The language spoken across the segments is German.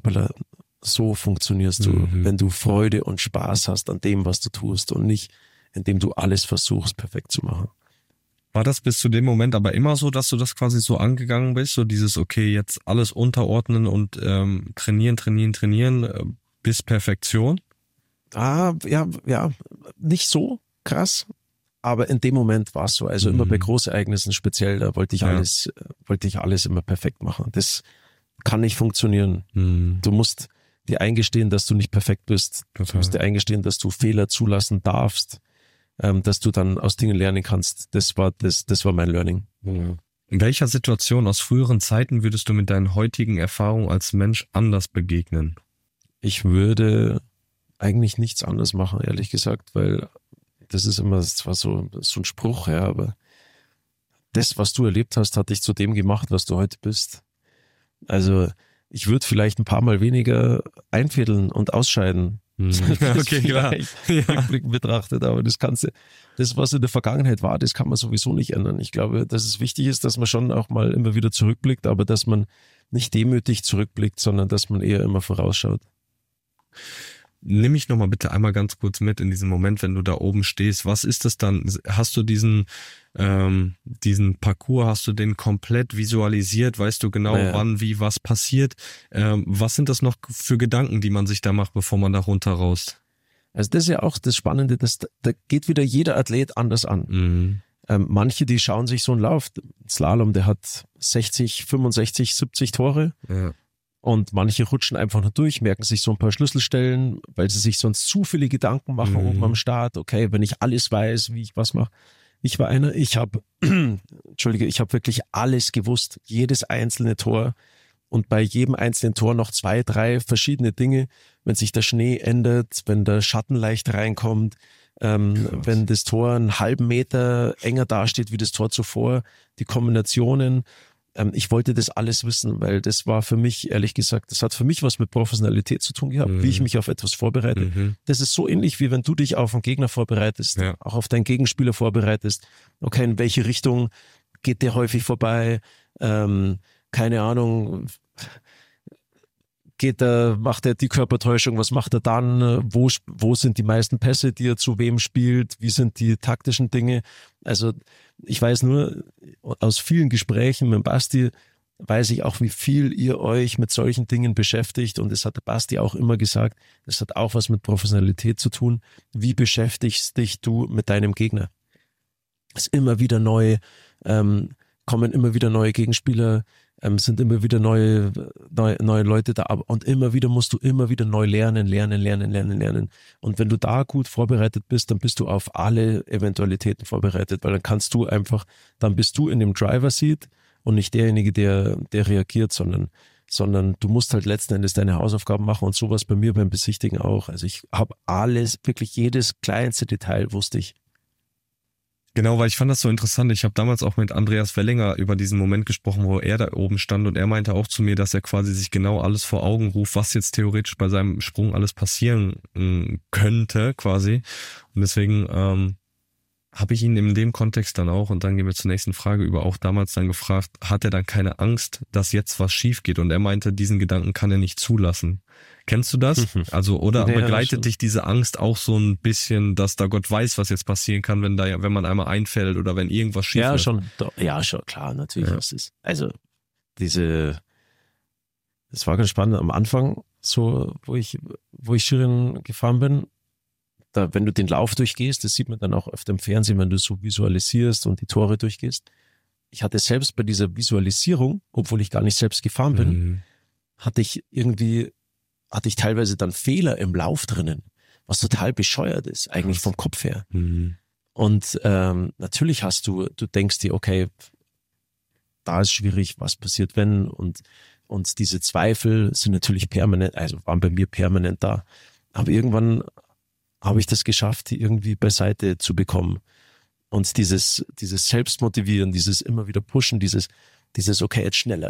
hoppala, so funktionierst du, wenn du Freude und Spaß hast an dem, was du tust und nicht, indem du alles versuchst, perfekt zu machen. War das bis zu dem Moment aber immer so, dass du das quasi so angegangen bist, so dieses, okay, jetzt alles unterordnen und trainieren bis Perfektion? Ja, nicht so krass, aber in dem Moment war es so. Also immer bei Großereignissen speziell, da wollte ich alles immer perfekt machen. Das kann nicht funktionieren. Du musst dir eingestehen, dass du nicht perfekt bist. Total. Du musst dir eingestehen, dass du Fehler zulassen darfst, dass du dann aus Dingen lernen kannst. Das war mein Learning. In welcher Situation aus früheren Zeiten würdest du mit deinen heutigen Erfahrungen als Mensch anders begegnen? Ich würde eigentlich nichts anderes machen, ehrlich gesagt, weil das ist immer zwar so ein Spruch, ja, aber das, was du erlebt hast, hat dich zu dem gemacht, was du heute bist. Also ich würde vielleicht ein paar Mal weniger einfädeln und ausscheiden. Okay, klar. Rückblickend betrachtet, aber das, was in der Vergangenheit war, das kann man sowieso nicht ändern. Ich glaube, dass es wichtig ist, dass man schon auch mal immer wieder zurückblickt, aber dass man nicht demütig zurückblickt, sondern dass man eher immer vorausschaut. Nimm mich nochmal bitte einmal ganz kurz mit in diesen Moment, wenn du da oben stehst. Was ist das dann? Hast du diesen Parcours, hast du den komplett visualisiert? Weißt du genau, wann, wie, was passiert? Was sind das noch für Gedanken, die man sich da macht, bevor man da runter raust? Also das ist ja auch das Spannende, da geht wieder jeder Athlet anders an. Manche, die schauen sich so einen Lauf, Slalom, der hat 60, 65, 70 Tore. Ja. Und manche rutschen einfach nur durch, merken sich so ein paar Schlüsselstellen, weil sie sich sonst zu viele Gedanken machen oben am Start. Okay, wenn ich alles weiß, wie ich was mache. Ich war einer, ich habe wirklich alles gewusst, jedes einzelne Tor und bei jedem einzelnen Tor noch 2, 3 verschiedene Dinge, wenn sich der Schnee ändert, wenn der Schatten leicht reinkommt, wenn das Tor einen halben Meter enger dasteht wie das Tor zuvor, die Kombinationen. Ich wollte das alles wissen, weil das war für mich, ehrlich gesagt, das hat für mich was mit Professionalität zu tun gehabt, wie ich mich auf etwas vorbereite. Das ist so ähnlich, wie wenn du dich auf einen Gegner vorbereitest, auch auf deinen Gegenspieler vorbereitest. Okay, in welche Richtung geht der häufig vorbei? Keine Ahnung, macht er die Körpertäuschung, was macht er dann? Wo sind die meisten Pässe, die er zu wem spielt? Wie sind die taktischen Dinge? Also ich weiß nur, aus vielen Gesprächen mit Basti weiß ich auch, wie viel ihr euch mit solchen Dingen beschäftigt und das hat der Basti auch immer gesagt, das hat auch was mit Professionalität zu tun. Wie beschäftigst dich du mit deinem Gegner? Es ist immer wieder neu, kommen immer wieder neue Gegenspieler, sind immer wieder neue Leute da und immer wieder musst du immer wieder neu lernen. Und wenn du da gut vorbereitet bist, dann bist du auf alle Eventualitäten vorbereitet, weil dann bist du in dem Driver-Seat und nicht derjenige, der reagiert, sondern du musst halt letzten Endes deine Hausaufgaben machen und sowas bei mir beim Besichtigen auch. Also ich habe alles, wirklich jedes kleinste Detail wusste ich. Genau, weil ich fand das so interessant. Ich habe damals auch mit Andreas Wellinger über diesen Moment gesprochen, wo er da oben stand und er meinte auch zu mir, dass er quasi sich genau alles vor Augen ruft, was jetzt theoretisch bei seinem Sprung alles passieren könnte quasi. Und deswegen habe ich ihn in dem Kontext dann auch, und dann gehen wir zur nächsten Frage über, auch damals dann gefragt, hat er dann keine Angst, dass jetzt was schief geht? Und er meinte, diesen Gedanken kann er nicht zulassen. Kennst du das? Also, oder Ja, begleitet dich diese Angst auch so ein bisschen, dass da Gott weiß, was jetzt passieren kann, wenn man einmal einfällt oder wenn irgendwas schief Ja, wird? schon, klar, natürlich. Ja. Das ist, also, das war ganz spannend am Anfang, so, wo ich Skirennen gefahren bin, da, wenn du den Lauf durchgehst, das sieht man dann auch öfter im Fernsehen, wenn du so visualisierst und die Tore durchgehst. Ich hatte selbst bei dieser Visualisierung, obwohl ich gar nicht selbst gefahren bin, hatte ich teilweise dann Fehler im Lauf drinnen, was total bescheuert ist, eigentlich vom Kopf her. Und natürlich du denkst dir, okay, da ist schwierig, was passiert, wenn, und diese Zweifel sind natürlich permanent, also waren bei mir permanent da. Aber irgendwann habe ich das geschafft, die irgendwie beiseite zu bekommen. Und dieses Selbstmotivieren, dieses immer wieder Pushen, dieses okay, jetzt schneller,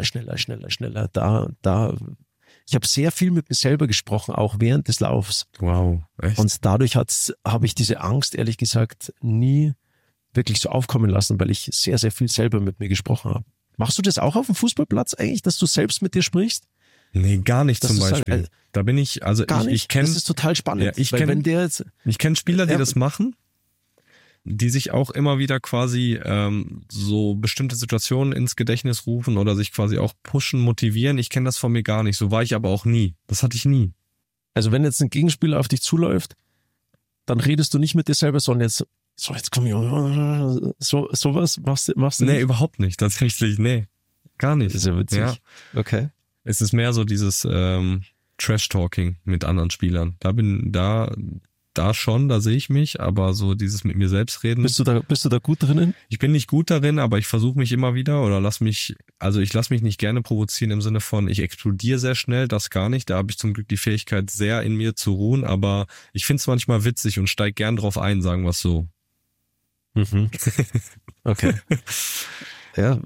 da. Ich habe sehr viel mit mir selber gesprochen, auch während des Laufs. Wow, echt? Und dadurch habe ich diese Angst, ehrlich gesagt, nie wirklich so aufkommen lassen, weil ich sehr, sehr viel selber mit mir gesprochen habe. Machst du das auch auf dem Fußballplatz eigentlich, dass du selbst mit dir sprichst? Nee, gar nicht Das zum ist halt, Beispiel. Da bin ich, also gar ich nicht. kenne, Das ist total spannend. Ja, ich weil kenn- wenn der jetzt, ich kenne Spieler, die Ja. das machen, die sich auch immer wieder quasi so bestimmte Situationen ins Gedächtnis rufen oder sich quasi auch pushen, motivieren. Ich kenne das von mir gar nicht. So war ich aber auch nie. Das hatte ich nie. also wenn jetzt ein Gegenspieler auf dich zuläuft, dann redest du nicht mit dir selber, sondern jetzt komm ich, sowas machst du Nee, nicht? überhaupt nicht. Tatsächlich, nee. Gar nicht. Das ist ja witzig. Ja. Okay. Es ist mehr so dieses Trash-Talking mit anderen Spielern. Da schon, da sehe ich mich, aber so dieses mit mir selbst reden. Bist du da gut drinnen? Ich bin nicht gut darin, aber ich versuche mich immer wieder oder ich lasse mich nicht gerne provozieren im Sinne von, ich explodiere sehr schnell, das gar nicht. Da habe ich zum Glück die Fähigkeit, sehr in mir zu ruhen, aber ich finde es manchmal witzig und steige gern drauf ein, sagen wir es so. Mhm. Okay. Ja,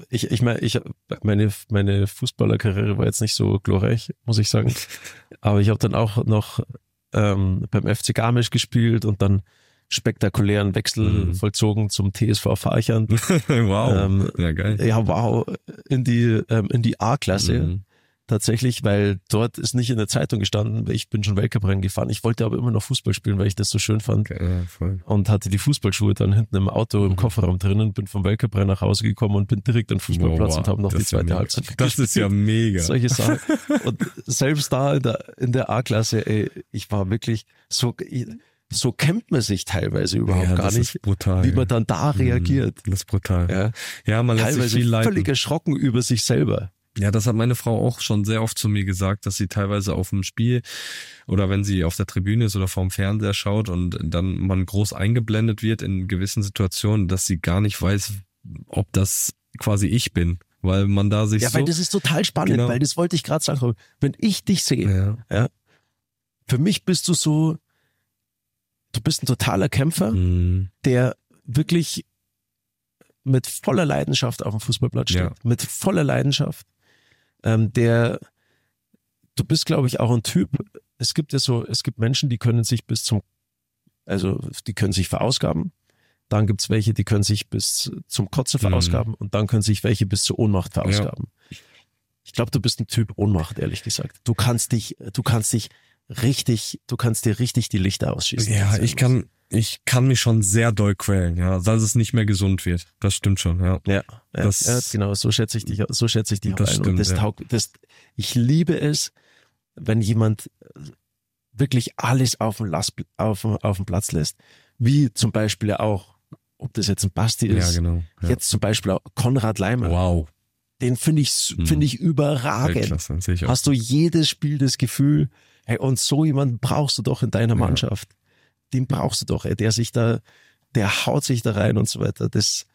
meine Fußballerkarriere war jetzt nicht so glorreich, muss ich sagen. Aber ich habe dann auch noch beim FC Garmisch gespielt und dann spektakulären Wechsel vollzogen zum TSV Farchand. Wow, ja geil. Ja, wow, in die A-Klasse. Tatsächlich, weil dort ist nicht in der Zeitung gestanden, ich bin schon Weltcuprennen gefahren. Ich wollte aber immer noch Fußball spielen, weil ich das so schön fand. Ja, voll. Und hatte die Fußballschuhe dann hinten im Auto im Kofferraum drinnen, bin vom Weltcuprennen nach Hause gekommen und bin direkt an den Fußballplatz und habe noch die zweite Halbzeit Das ist ja mega. Solche Sachen. Und selbst da in der A-Klasse, ey, ich war wirklich so kennt man sich teilweise überhaupt gar nicht, brutal, wie man dann da reagiert. Das ist brutal. Ja, Ja, man lässt sich teilweise viel leiten. völlig erschrocken über sich selber. Ja, das hat meine Frau auch schon sehr oft zu mir gesagt, dass sie teilweise auf dem Spiel oder wenn sie auf der Tribüne ist oder vorm Fernseher schaut und dann man groß eingeblendet wird in gewissen Situationen, dass sie gar nicht weiß, ob das quasi ich bin, weil man da sich Ja, weil das ist total spannend, Genau. weil das wollte ich gerade sagen. Wenn ich dich sehe, ja. für mich bist du bist ein totaler Kämpfer, der wirklich mit voller Leidenschaft auf dem Fußballplatz steht. Ja. Mit voller Leidenschaft. Du bist, glaube ich, auch ein Typ. Es gibt Menschen, die können sich die können sich verausgaben. Dann gibt's welche, die können sich bis zum Kotzen verausgaben und dann können sich welche bis zur Ohnmacht verausgaben. Ja. Ich glaube, du bist ein Typ Ohnmacht, ehrlich gesagt. Du kannst dir richtig die Lichter ausschießen. Ja, ich kann mich schon sehr doll quälen, ja, dass es nicht mehr gesund wird. Das stimmt schon, ja. Ja, genau, so schätze ich dich auch das ein. Stimmt, Und ich liebe es, wenn jemand wirklich alles auf dem Platz lässt. Wie zum Beispiel ja auch, ob das jetzt ein Basti ist, ja, genau, ja. Jetzt zum Beispiel auch Konrad Leimer. Wow. Den finde ich überragend. Weltklasse, sehe ich auch. Hast du jedes Spiel das Gefühl, hey, und so jemanden brauchst du doch in deiner Mannschaft. Den brauchst du doch, ey, der haut sich da rein und so weiter.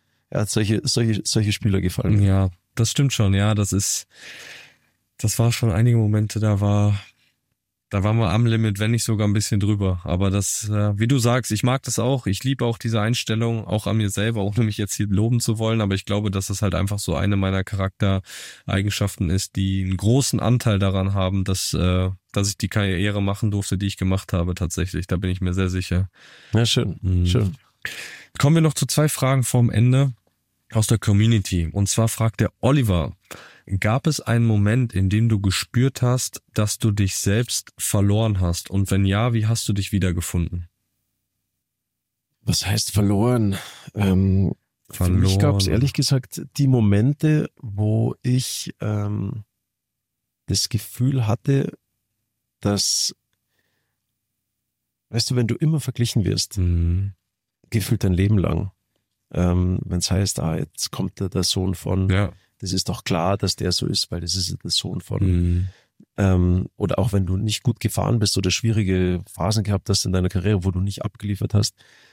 Solche Spieler gefallen mir. Ja, das stimmt schon, ja, das war schon einige Momente, da waren wir am Limit, wenn nicht sogar ein bisschen drüber. Aber das, wie du sagst, ich mag das auch. Ich liebe auch diese Einstellung, auch an mir selber, ohne mich jetzt hier loben zu wollen. Aber ich glaube, dass das halt einfach so eine meiner Charaktereigenschaften ist, die einen großen Anteil daran haben, dass ich die Karriere machen durfte, die ich gemacht habe tatsächlich. Da bin ich mir sehr sicher. Ja, schön, schön. Kommen wir noch zu 2 Fragen vorm Ende aus der Community. Und zwar fragt der Oliver: Gab es einen Moment, in dem du gespürt hast, dass du dich selbst verloren hast? Und wenn ja, wie hast du dich wiedergefunden? Was heißt verloren? Für mich gab es ehrlich gesagt die Momente, wo ich das Gefühl hatte, dass, weißt du, wenn du immer verglichen wirst, gefühlt dein Leben lang, wenn es heißt, jetzt kommt der Sohn von, das ist doch klar, dass der so ist, weil das ist der Sohn von. Oder auch wenn du nicht gut gefahren bist oder schwierige Phasen gehabt hast in deiner Karriere, wo du nicht abgeliefert hast,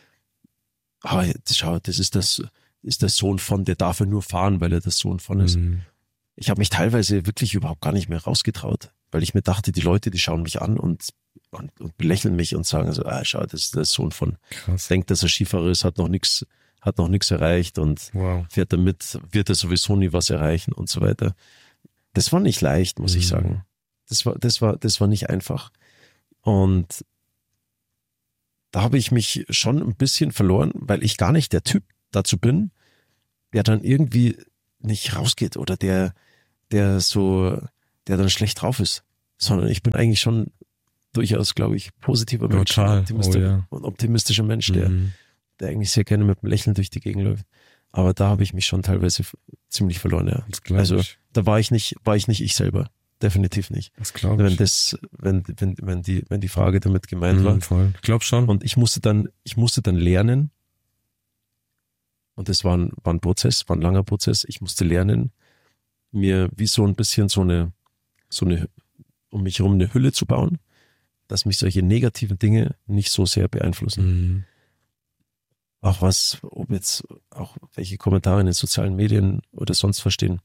schau, das ist der Sohn von, der darf ja nur fahren, weil er der Sohn von ist. Ich habe mich teilweise wirklich überhaupt gar nicht mehr rausgetraut, weil ich mir dachte, die Leute, die schauen mich an und belächeln mich und sagen so, schau, das ist der Sohn von. Krass. Denkt, dass er Skifahrer ist, hat noch nichts erreicht und fährt damit, wird er sowieso nie was erreichen und so weiter. Das war nicht leicht, muss ich sagen. Das war nicht einfach. Und da habe ich mich schon ein bisschen verloren, weil ich gar nicht der Typ dazu bin, der dann irgendwie nicht rausgeht oder der so der dann schlecht drauf ist, sondern ich bin eigentlich schon durchaus, glaube ich, positiver Mensch, Total. und optimistischer Mensch, der eigentlich sehr gerne mit einem Lächeln durch die Gegend läuft. Aber da habe ich mich schon teilweise ziemlich verloren, ja. Also da war ich nicht ich selber. Definitiv nicht. Das glaube ich. Wenn die Frage damit gemeint war. Voll. Ich glaube schon. Und ich musste dann lernen, und das war ein langer Prozess, ich musste lernen, mir wie so ein bisschen so eine um mich herum eine Hülle zu bauen, dass mich solche negativen Dinge nicht so sehr beeinflussen. Auch welche Kommentare in den sozialen Medien oder sonst verstehen.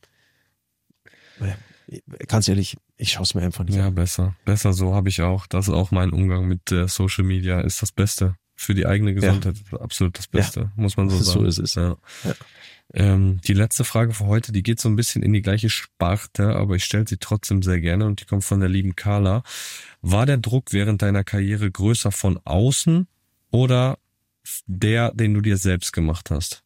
Ganz ehrlich, ich schaue es mir einfach nicht an. Ja, besser so habe ich auch. Das ist auch mein Umgang mit Social Media, ist das Beste. Für die eigene Gesundheit absolut das Beste, muss man so sagen. So ist es. Ja. Die letzte Frage für heute, die geht so ein bisschen in die gleiche Sparte, aber ich stelle sie trotzdem sehr gerne und die kommt von der lieben Carla. War der Druck während deiner Karriere größer von außen oder den du dir selbst gemacht hast?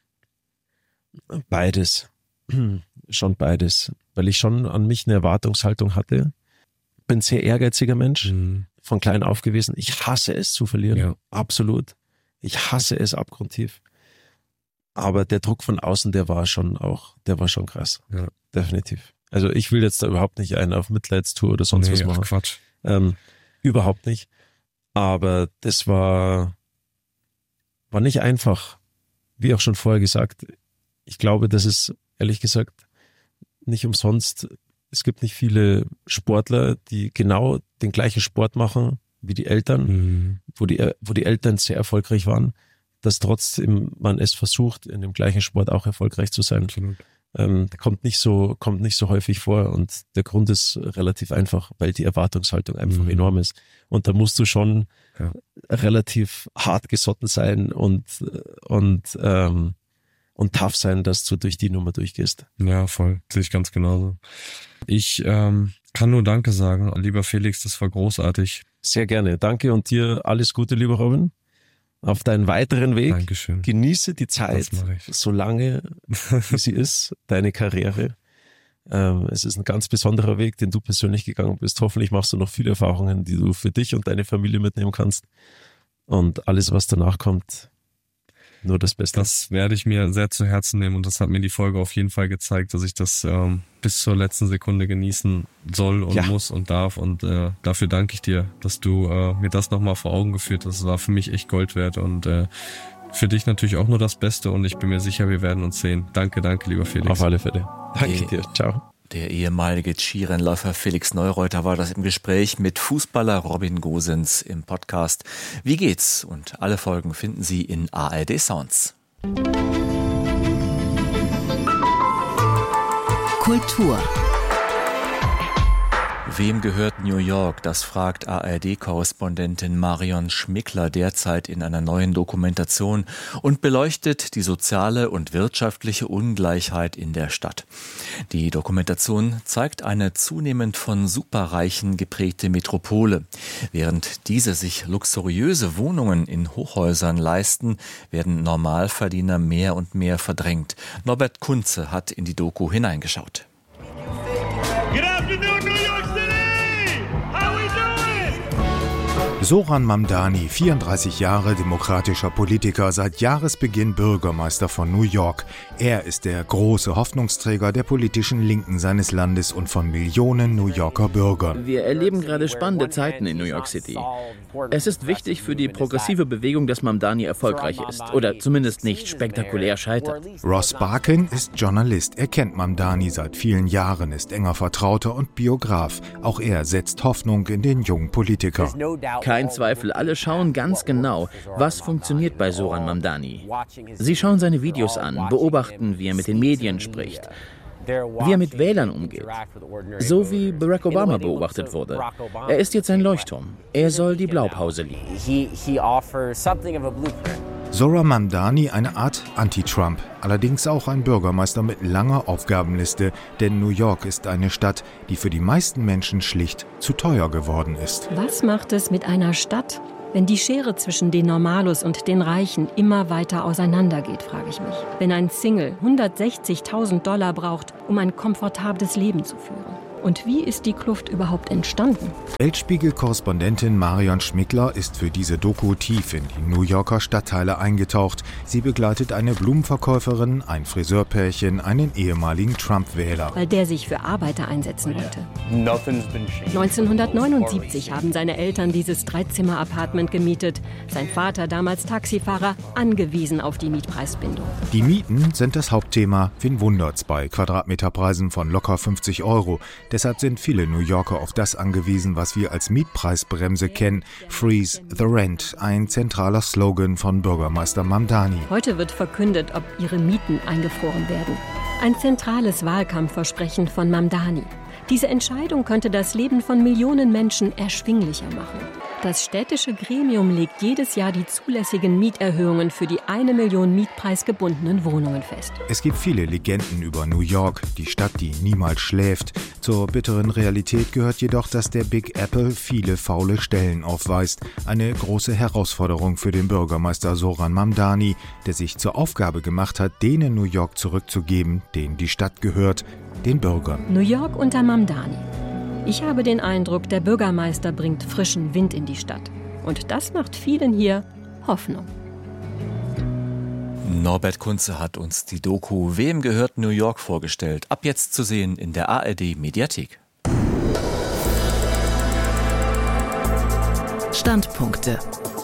Beides. Schon beides. Weil ich schon an mich eine Erwartungshaltung hatte. Bin ein sehr ehrgeiziger Mensch, von klein auf gewesen. Ich hasse es zu verlieren. Ja. Absolut. Ich hasse es abgrundtief. Aber der Druck von außen, der war schon krass. Ja. Definitiv. Also ich will jetzt da überhaupt nicht einen auf Mitleidstour oder sonst was machen. Quatsch. Überhaupt nicht. Aber das war nicht einfach. Wie auch schon vorher gesagt, ich glaube, das ist ehrlich gesagt nicht umsonst. Es gibt nicht viele Sportler, die genau den gleichen Sport machen wie die Eltern, wo die Eltern sehr erfolgreich waren, dass trotzdem man es versucht, in dem gleichen Sport auch erfolgreich zu sein. Kommt nicht so häufig vor und der Grund ist relativ einfach, weil die Erwartungshaltung einfach enorm ist. Und da musst du schon relativ hart gesotten sein und tough sein, dass du durch die Nummer durchgehst. Ja, voll. Sehe ich ganz genauso. Ich kann nur Danke sagen. Lieber Felix, das war großartig. Sehr gerne. Danke und dir alles Gute, lieber Robin. Auf deinen weiteren Weg. Dankeschön. Genieße die Zeit, so lange wie sie ist, deine Karriere. Es ist ein ganz besonderer Weg, den du persönlich gegangen bist. Hoffentlich machst du noch viele Erfahrungen, die du für dich und deine Familie mitnehmen kannst. Und alles, was danach kommt, nur das Beste. Das werde ich mir sehr zu Herzen nehmen und das hat mir die Folge auf jeden Fall gezeigt, dass ich das bis zur letzten Sekunde genießen soll und muss und darf und dafür danke ich dir, dass du mir das nochmal vor Augen geführt hast. Das war für mich echt Gold wert und für dich natürlich auch nur das Beste und ich bin mir sicher, wir werden uns sehen. Danke, lieber Felix. Auf alle Fälle. Danke dir. Ciao. Der ehemalige Skirennläufer Felix Neureuter war das im Gespräch mit Fußballer Robin Gosens im Podcast Wie geht's? Und alle Folgen finden Sie in ARD Sounds. Kultur. Wem gehört New York? Das fragt ARD-Korrespondentin Marion Schmickler derzeit in einer neuen Dokumentation und beleuchtet die soziale und wirtschaftliche Ungleichheit in der Stadt. Die Dokumentation zeigt eine zunehmend von Superreichen geprägte Metropole. Während diese sich luxuriöse Wohnungen in Hochhäusern leisten, werden Normalverdiener mehr und mehr verdrängt. Norbert Kunze hat in die Doku hineingeschaut. Good afternoon, New York City! How we doing? Zoran Mamdani, 34 Jahre, demokratischer Politiker, seit Jahresbeginn Bürgermeister von New York. Er ist der große Hoffnungsträger der politischen Linken seines Landes und von Millionen New Yorker Bürgern. Wir erleben gerade spannende Zeiten in New York City. Es ist wichtig für die progressive Bewegung, dass Mamdani erfolgreich ist oder zumindest nicht spektakulär scheitert. Ross Barkin ist Journalist. Er kennt Mamdani seit vielen Jahren, ist enger Vertrauter und Biograf. Auch er setzt Hoffnung in den jungen Politiker. Kein Zweifel, alle schauen ganz genau, was funktioniert bei Zoran Mamdani. Sie schauen seine Videos an, beobachten, wie er mit den Medien spricht, wie er mit Wählern umgeht. So wie Barack Obama beobachtet wurde. Er ist jetzt ein Leuchtturm. Er soll die Blaupause lieben. Zoran Mamdani eine Art Anti-Trump, allerdings auch ein Bürgermeister mit langer Aufgabenliste, denn New York ist eine Stadt, die für die meisten Menschen schlicht zu teuer geworden ist. Was macht es mit einer Stadt, wenn die Schere zwischen den Normalos und den Reichen immer weiter auseinandergeht, frage ich mich. Wenn ein Single $160.000 braucht, um ein komfortables Leben zu führen. Und wie ist die Kluft überhaupt entstanden? Weltspiegel-Korrespondentin Marion Schmickler ist für diese Doku tief in die New Yorker Stadtteile eingetaucht. Sie begleitet eine Blumenverkäuferin, ein Friseurpärchen, einen ehemaligen Trump-Wähler. Weil der sich für Arbeiter einsetzen wollte. 1979 haben seine Eltern dieses 3-Zimmer-Apartment gemietet. Sein Vater, damals Taxifahrer, angewiesen auf die Mietpreisbindung. Die Mieten sind das Hauptthema. Wen wundert's bei Quadratmeterpreisen von locker 50 €? Deshalb sind viele New Yorker auf das angewiesen, was wir als Mietpreisbremse kennen. Freeze the Rent, ein zentraler Slogan von Bürgermeister Mamdani. Heute wird verkündet, ob ihre Mieten eingefroren werden. Ein zentrales Wahlkampfversprechen von Mamdani. Diese Entscheidung könnte das Leben von Millionen Menschen erschwinglicher machen. Das städtische Gremium legt jedes Jahr die zulässigen Mieterhöhungen für die 1 Million mietpreisgebundenen Wohnungen fest. Es gibt viele Legenden über New York, die Stadt, die niemals schläft. Zur bitteren Realität gehört jedoch, dass der Big Apple viele faule Stellen aufweist. Eine große Herausforderung für den Bürgermeister Zoran Mamdani, der sich zur Aufgabe gemacht hat, denen New York zurückzugeben, denen die Stadt gehört, den Bürgern. New York unter Mamdani. Ich habe den Eindruck, der Bürgermeister bringt frischen Wind in die Stadt. Und das macht vielen hier Hoffnung. Norbert Kunze hat uns die Doku Wem gehört New York vorgestellt. Ab jetzt zu sehen in der ARD-Mediathek. Standpunkte.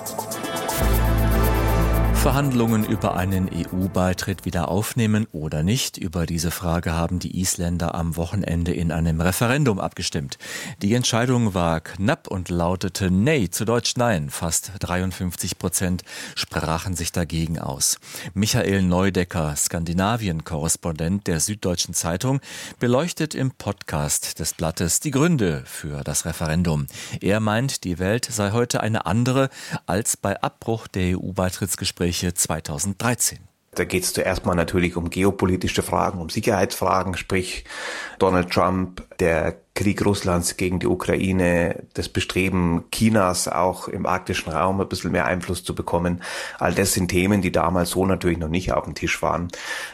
Verhandlungen über einen EU-Beitritt wieder aufnehmen oder nicht? Über diese Frage haben die Isländer am Wochenende in einem Referendum abgestimmt. Die Entscheidung war knapp und lautete Nein, zu Deutsch Nein. Fast 53% sprachen sich dagegen aus. Michael Neudecker, Skandinavien-Korrespondent der Süddeutschen Zeitung, beleuchtet im Podcast des Blattes die Gründe für das Referendum. Er meint, die Welt sei heute eine andere als bei Abbruch der EU-Beitrittsgespräche 2013. Da geht es zuerst mal natürlich um geopolitische Fragen, um Sicherheitsfragen, sprich Donald Trump, der Krieg Russlands gegen die Ukraine, das Bestreben Chinas auch im arktischen Raum ein bisschen mehr Einfluss zu bekommen. All das sind Themen, die damals so natürlich noch nicht auf dem Tisch waren.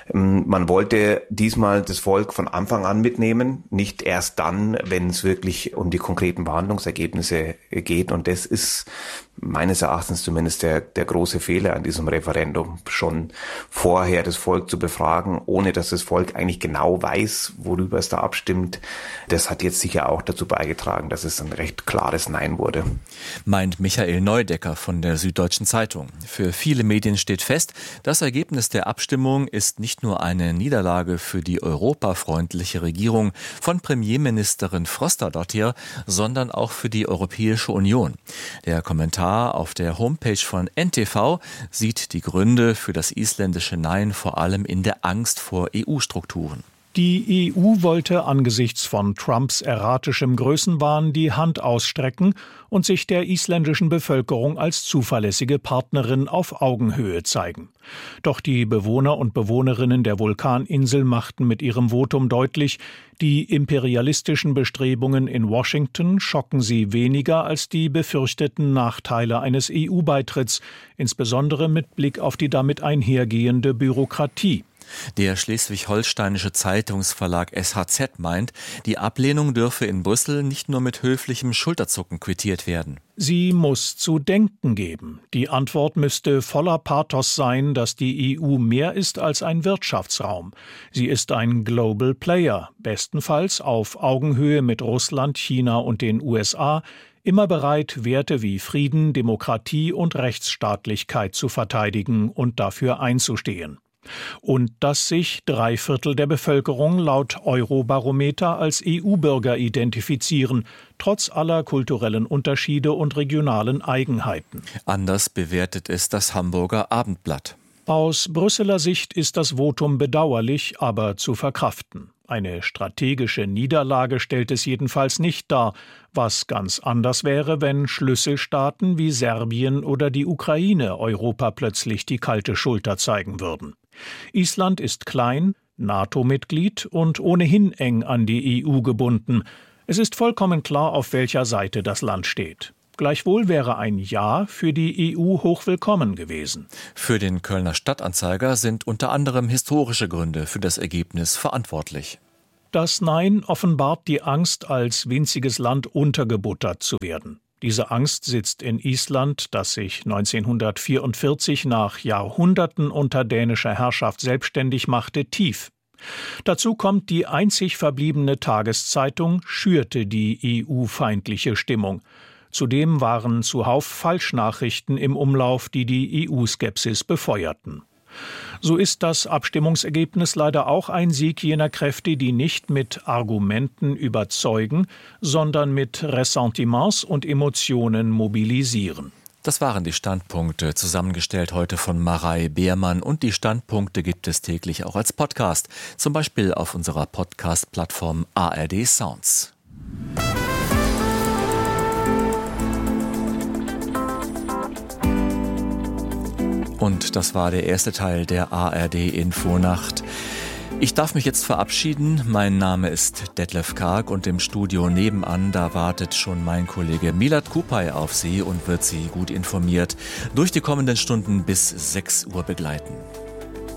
Man wollte diesmal das Volk von Anfang an mitnehmen, nicht erst dann, wenn es wirklich um die konkreten Verhandlungsergebnisse geht. Und das ist meines Erachtens zumindest der große Fehler an diesem Referendum, schon vorher das Volk zu befragen, ohne dass das Volk eigentlich genau weiß, worüber es da abstimmt. Das hat jetzt sicher auch dazu beigetragen, dass es ein recht klares Nein wurde. Meint Michael Neudecker von der Süddeutschen Zeitung. Für viele Medien steht fest, das Ergebnis der Abstimmung ist nicht nur eine Niederlage für die europafreundliche Regierung von Premierministerin Frostadóttir, sondern auch für die Europäische Union. Der Kommentar auf der Homepage von NTV sieht die Gründe für das isländische Nein vor allem in der Angst vor EU-Strukturen. Die EU wollte angesichts von Trumps erratischem Größenwahn die Hand ausstrecken und sich der isländischen Bevölkerung als zuverlässige Partnerin auf Augenhöhe zeigen. Doch die Bewohner und Bewohnerinnen der Vulkaninsel machten mit ihrem Votum deutlich, die imperialistischen Bestrebungen in Washington schocken sie weniger als die befürchteten Nachteile eines EU-Beitritts, insbesondere mit Blick auf die damit einhergehende Bürokratie. Der schleswig-holsteinische Zeitungsverlag SHZ meint, die Ablehnung dürfe in Brüssel nicht nur mit höflichem Schulterzucken quittiert werden. Sie muss zu denken geben. Die Antwort müsste voller Pathos sein, dass die EU mehr ist als ein Wirtschaftsraum. Sie ist ein Global Player, bestenfalls auf Augenhöhe mit Russland, China und den USA, immer bereit, Werte wie Frieden, Demokratie und Rechtsstaatlichkeit zu verteidigen und dafür einzustehen. Und dass sich 3/4 der Bevölkerung laut Eurobarometer als EU-Bürger identifizieren, trotz aller kulturellen Unterschiede und regionalen Eigenheiten. Anders bewertet es das Hamburger Abendblatt. Aus Brüsseler Sicht ist das Votum bedauerlich, aber zu verkraften. Eine strategische Niederlage stellt es jedenfalls nicht dar, was ganz anders wäre, wenn Schlüsselstaaten wie Serbien oder die Ukraine Europa plötzlich die kalte Schulter zeigen würden. Island ist klein, NATO-Mitglied und ohnehin eng an die EU gebunden. Es ist vollkommen klar, auf welcher Seite das Land steht. Gleichwohl wäre ein Ja für die EU hochwillkommen gewesen. Für den Kölner Stadtanzeiger sind unter anderem historische Gründe für das Ergebnis verantwortlich. Das Nein offenbart die Angst, als winziges Land untergebuttert zu werden. Diese Angst sitzt in Island, das sich 1944 nach Jahrhunderten unter dänischer Herrschaft selbstständig machte, tief. Dazu kommt, die einzig verbliebene Tageszeitung schürte die EU-feindliche Stimmung. Zudem waren zuhauf Falschnachrichten im Umlauf, die die EU-Skepsis befeuerten. So ist das Abstimmungsergebnis leider auch ein Sieg jener Kräfte, die nicht mit Argumenten überzeugen, sondern mit Ressentiments und Emotionen mobilisieren. Das waren die Standpunkte, zusammengestellt heute von Marei Beermann, und die Standpunkte gibt es täglich auch als Podcast, zum Beispiel auf unserer Podcast-Plattform ARD Sounds. Und das war der erste Teil der ARD Infonacht. Ich darf mich jetzt verabschieden. Mein Name ist Detlef Karg und im Studio nebenan, da wartet schon mein Kollege Milad Kupay auf Sie und wird Sie gut informiert durch die kommenden Stunden bis 6 Uhr begleiten.